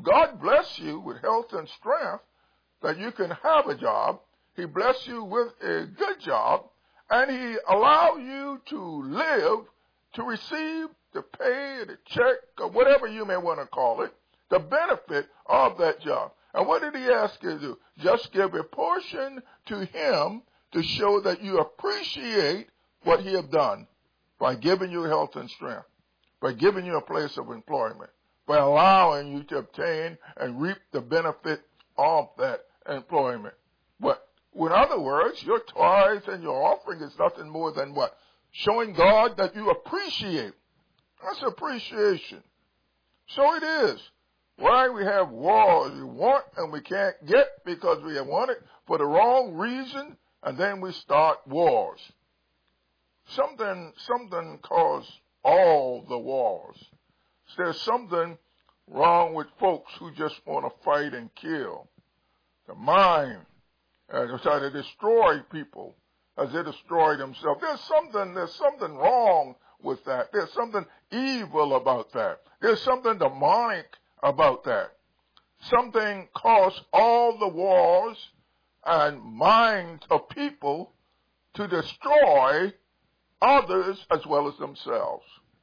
God bless you with health and strength that you can have a job. He bless you with a good job, and he allow you to live, to receive the pay, the check, or whatever you may want to call it, the benefit of that job. And what did he ask you to do? Just give a portion to him to show that you appreciate what he have done by giving you health and strength, by giving you a place of employment, by allowing you to obtain and reap the benefit of that employment. But in other words, your tithes and your offering is nothing more than what? Showing God that you appreciate. That's appreciation. So it is. Why we have wars we want and we can't get because we have want it for the wrong reason, and then we start wars. Something caused all the wars. There's something wrong with folks who just want to fight and kill. The mind try to destroy people as they destroy themselves. There's something wrong with that. There's something evil about that. There's something demonic about that. Something caused all the wars and minds of people to destroy others as well as themselves.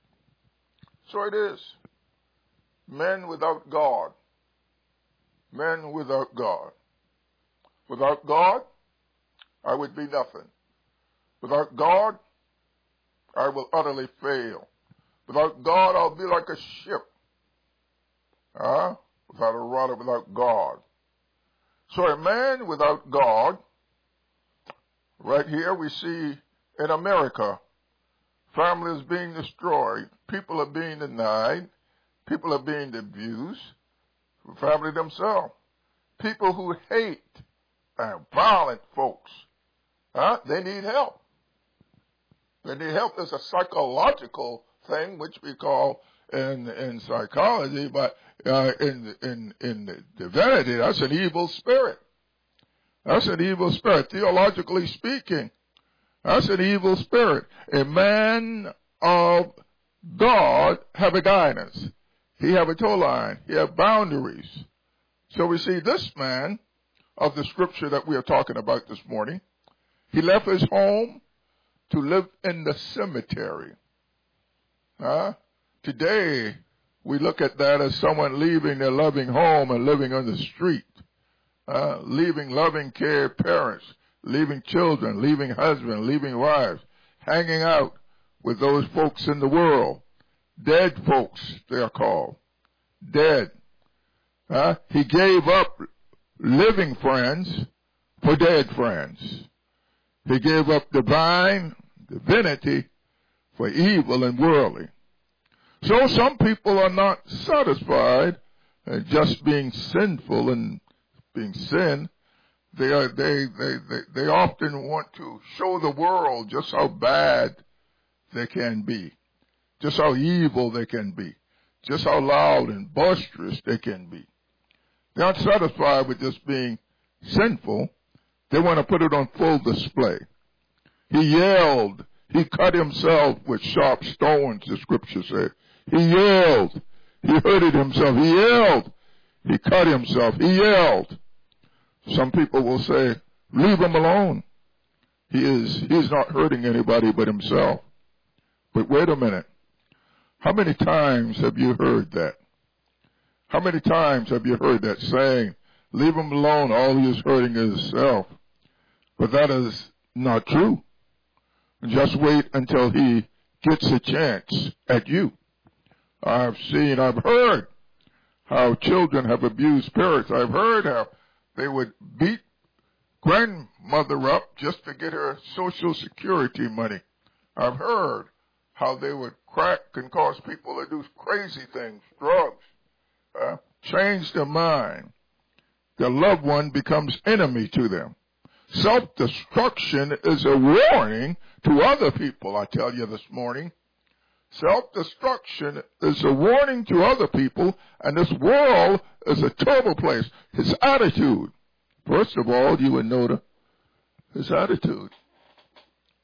So it is. Men without God. Men without God. Without God, I would be nothing. Without God, I will utterly fail. Without God, I'll be like a ship. Without a rudder, without God. So a man without God, right here we see in America, families being destroyed, people are being denied, people are being abused, family themselves. People who hate violent folks, they need help. They need help. There's a psychological thing which we call in psychology, but in divinity, that's an evil spirit. That's an evil spirit. Theologically speaking, that's an evil spirit. A man of God have a guidance. He have a tow line. He have boundaries. So we see this man of the scripture that we are talking about this morning, he left his home to live in the cemetery. Today, we look at that as someone leaving their loving home and living on the street, leaving loving care parents, leaving children, leaving husbands, leaving wives, hanging out with those folks in the world. Dead folks, they are called. Dead. He gave up living friends for dead friends. He gave up divine divinity for evil and worldly. So some people are not satisfied just being sinful and being sin. They often want to show the world just how bad they can be, just how evil they can be, just how loud and boisterous they can be. They're not satisfied with just being sinful. They want to put it on full display. He yelled. He cut himself with sharp stones, the scripture says. He yelled. He hurted himself. He yelled. He cut himself. He yelled. Some people will say, leave him alone. He's not hurting anybody but himself. But wait a minute. How many times have you heard that? How many times have you heard that saying, leave him alone, all he is hurting is himself? But that is not true. Just wait until he gets a chance at you. I've heard how children have abused parents. I've heard how they would beat grandmother up just to get her Social Security money. I've heard how they would crack and cause people to do crazy things, drugs, change their mind. Their loved one becomes enemy to them. Self-destruction is a warning to other people, I tell you this morning. Self-destruction is a warning to other people, and this world is a terrible place. His attitude. First of all, you would notice his attitude.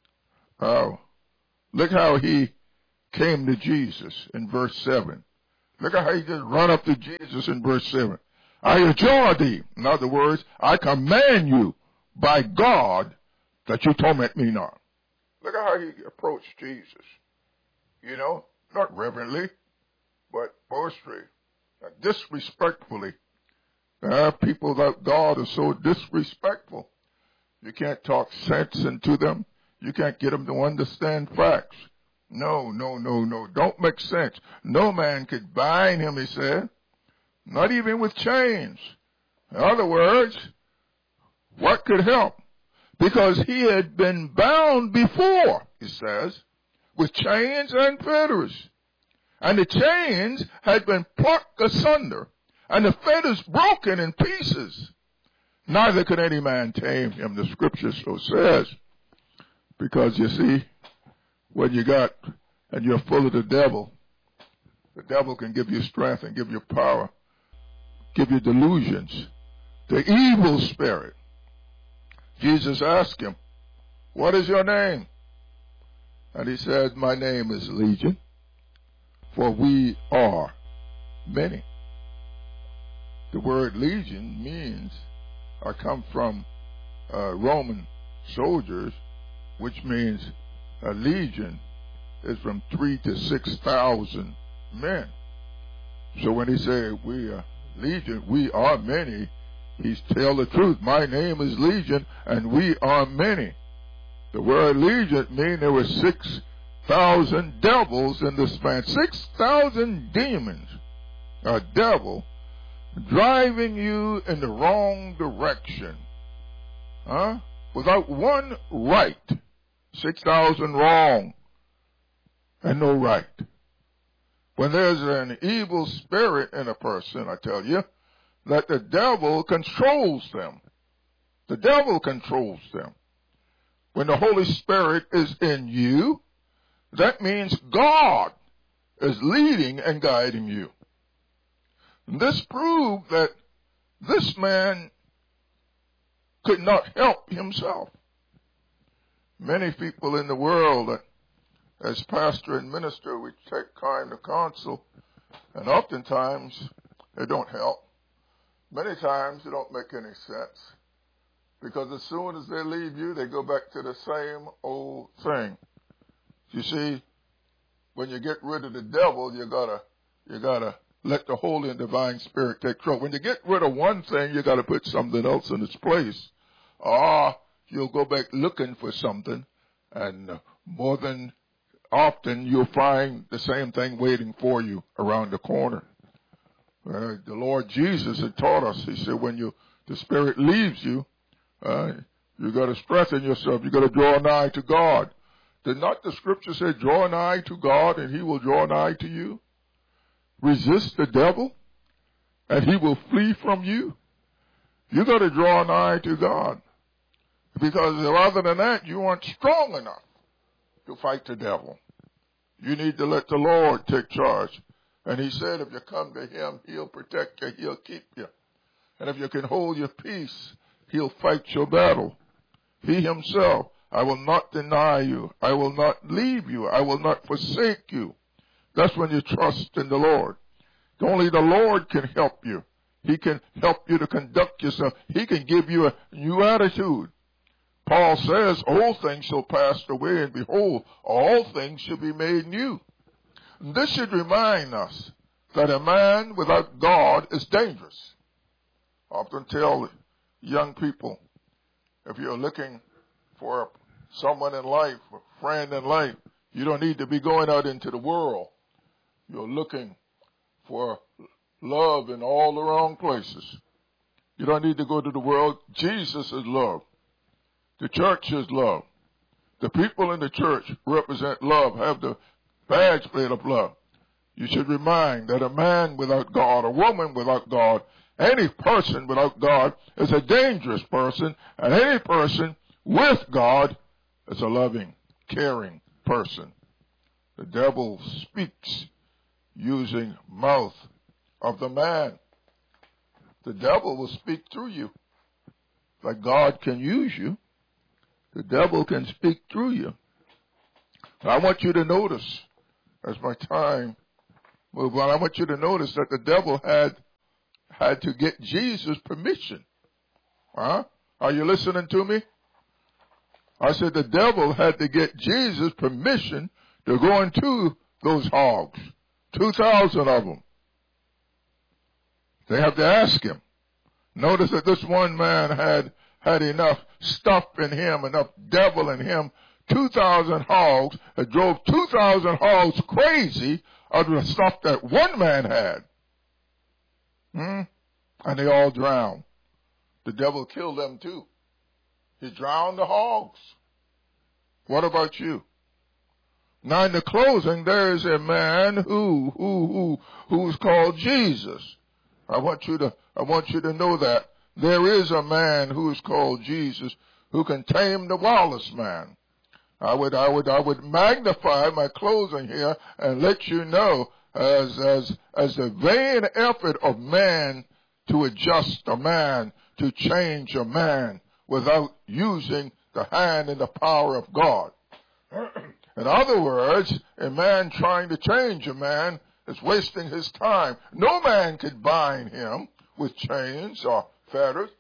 Look how he came to Jesus in verse 7. Look at how he just run up to Jesus in verse 7. I adjure thee. In other words, I command you by God that you torment me not. Look at how he approached Jesus. You know, not reverently, but boastfully, disrespectfully. People without God are so disrespectful. You can't talk sense into them. You can't get them to understand facts. No. Don't make sense. No man could bind him, he said. Not even with chains. In other words, what could help? Because he had been bound before, he says, with chains and fetters. And the chains had been plucked asunder, and the fetters broken in pieces. Neither could any man tame him, the scripture so says. Because you see, when you got, and you're full of the devil can give you strength and give you power, give you delusions. The evil spirit. Jesus asked him, what is your name? And he said, my name is Legion, for we are many. The word legion means, I come from Roman soldiers, which means a legion is from 3,000 to 6,000 men. So when he said we are legion, we are many, he's tell the truth. My name is Legion, and we are many. The word legion means there were 6,000 devils in this man. 6,000 demons, a devil, driving you in the wrong direction. Without one right. 6,000 wrong and no right. When there's an evil spirit in a person, I tell you, that the devil controls them. The devil controls them. When the Holy Spirit is in you, that means God is leading and guiding you. And this proved that this man could not help himself. Many people in the world, as pastor and minister, we take kind of counsel, and oftentimes they don't help. Many times they don't make any sense, because as soon as they leave you, they go back to the same old thing. You see, when you get rid of the devil, you gotta let the Holy and Divine Spirit take control. When you get rid of one thing, you gotta put something else in its place. You'll go back looking for something, and more than often you'll find the same thing waiting for you around the corner. The Lord Jesus had taught us, he said, when the Spirit leaves you, you got to strengthen yourself. You got to draw nigh to God. Did not the scripture say, draw nigh to God and he will draw nigh to you? Resist the devil and he will flee from you. You got to draw nigh to God. Because other than that, you aren't strong enough to fight the devil. You need to let the Lord take charge. And he said, if you come to him, he'll protect you, he'll keep you. And if you can hold your peace, he'll fight your battle. He himself, I will not deny you. I will not leave you. I will not forsake you. That's when you trust in the Lord. Only the Lord can help you. He can help you to conduct yourself. He can give you a new attitude. Paul says, old things shall pass away, and behold, all things shall be made new. And this should remind us that a man without God is dangerous. I often tell young people, if you're looking for someone in life, a friend in life, you don't need to be going out into the world. You're looking for love in all the wrong places. You don't need to go to the world. Jesus is love. The church is love. The people in the church represent love, have the badge plate of love. You should remind that a man without God, a woman without God, any person without God is a dangerous person, and any person with God is a loving, caring person. The devil speaks using mouth of the man. The devil will speak through you. Like God can use you, the devil can speak through you. I want you to notice, as my time Well, I want you to notice that the devil had to get Jesus' permission. Huh? Are you listening to me? I said the devil had to get Jesus' permission to go into those hogs. 2,000 of them. They have to ask him. Notice that this one man had enough stuff in him, enough devil in him. 2,000 hogs. It drove 2,000 hogs crazy out of the stuff that one man had. And they all drowned. The devil killed them too. He drowned the hogs. What about you? Now in the closing, there is a man who's called Jesus. I want you to know that there is a man who is called Jesus who can tame the wildest man. I would magnify my closing here and let you know as the vain effort of man to adjust a man, to change a man without using the hand and the power of God. In other words, a man trying to change a man is wasting his time. No man could bind him with chains or fetters.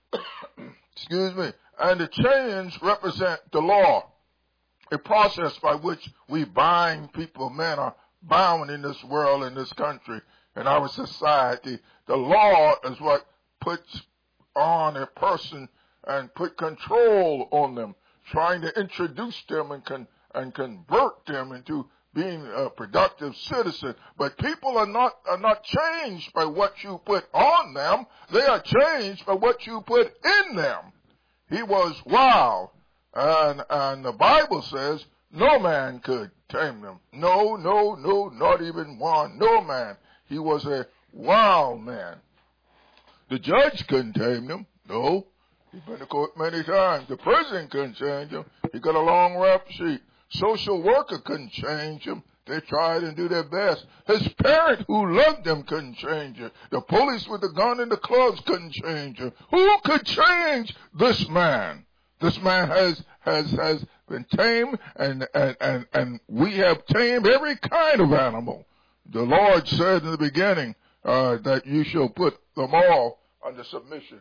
Excuse me. And the chains represent the law, a process by which we bind people. Men are bound in this world, in this country, in our society. The law is what puts on a person and put control on them, trying to introduce them and convert them into being a productive citizen. But people are not changed by what you put on them. They are changed by what you put in them. He was wild, and the Bible says no man could tame them. No, not even one. No man. He was a wild man. The judge couldn't tame him. No. He's been to court many times. The prison couldn't change him. He got a long rap sheet. Social worker couldn't change him. They tried and do their best. His parent who loved him couldn't change him. The police with the gun in the clubs couldn't change him. Who could change this man? This man has been tamed, and we have tamed every kind of animal. The Lord said in the beginning that you shall put them all under submission.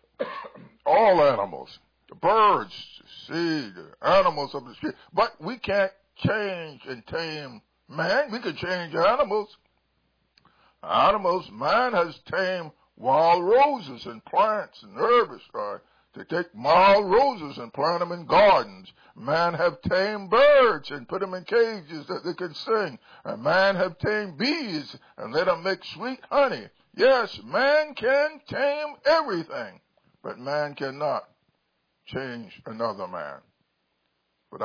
All animals, the birds, the sea, the animals of the street. But we can't change and tame man. We can change animals. Man has tamed wild roses and plants and herbs. To take wild roses and plant them in gardens. Man have tamed birds and put them in cages that they can sing. And man have tamed bees and let them make sweet honey. Yes, man can tame everything. But man cannot change another man. But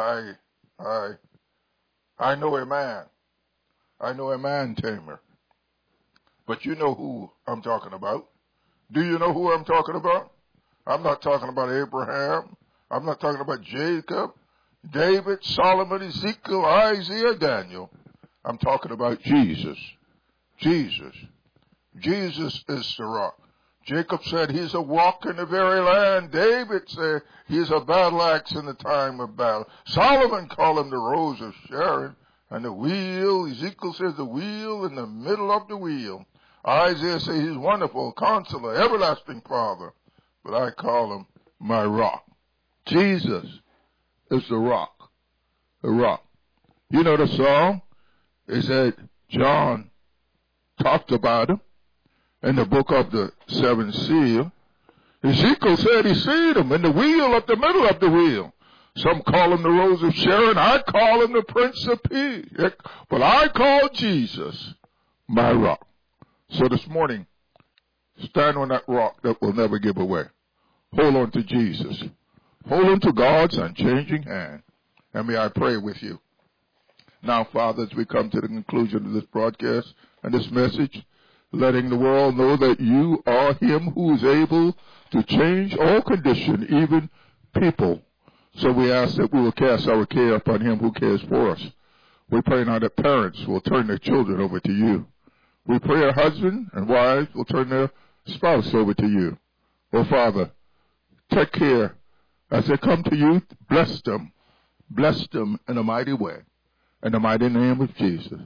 I know a man. I know a man tamer. But you know who I'm talking about. Do you know who I'm talking about? I'm not talking about Abraham. I'm not talking about Jacob, David, Solomon, Ezekiel, Isaiah, Daniel. I'm talking about Jesus. Jesus. Jesus is the rock. Jacob said he's a rock in the very land. David said he's a battle axe in the time of battle. Solomon called him the rose of Sharon. And the wheel, Ezekiel says the wheel in the middle of the wheel. Isaiah says he's wonderful, counselor, everlasting Father. But I call him my rock. Jesus is the rock. The rock. You know the song? It said John talked about him in the book of the seven seal. Ezekiel said he seen him in the wheel at the middle of the wheel. Some call him the rose of Sharon. I call him the Prince of Peace. But I call Jesus my rock. So this morning, stand on that rock that will never give away. Hold on to Jesus. Hold on to God's unchanging hand. And may I pray with you. Now, Father, as we come to the conclusion of this broadcast and this message, letting the world know that you are him who is able to change all condition, even people. So we ask that we will cast our care upon him who cares for us. We pray now that parents will turn their children over to you. We pray our husband and wives will turn their spouse over to you. Oh, Father, take care as they come to you. Bless them in a mighty way. In the mighty name of Jesus.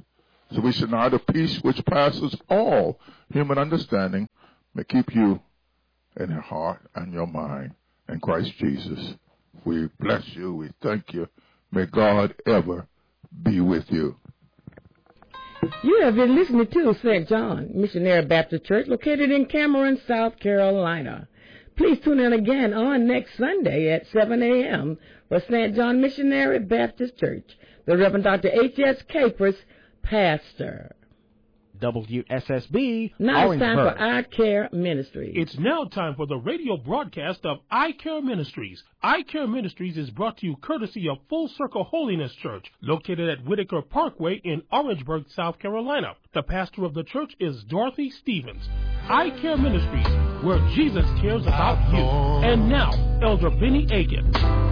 So we should know the peace which passes all human understanding may keep you in your heart and your mind in Christ Jesus. We bless you. We thank you. May God ever be with you. You have been listening to St. John Missionary Baptist Church, located in Cameron, South Carolina. Please tune in again on next Sunday at 7 a.m. for St. John Missionary Baptist Church. The Reverend Dr. H.S. Capers, pastor. WSSB. Now it's time for Eye Care Ministries. It's now time for the radio broadcast of Eye Care Ministries. Eye Care Ministries is brought to you courtesy of Full Circle Holiness Church, located at Whitaker Parkway in Orangeburg, South Carolina. The pastor of the church is Dorothy Stevens. Eye Care Ministries, where Jesus cares about you. And now, Elder Benny Aiken.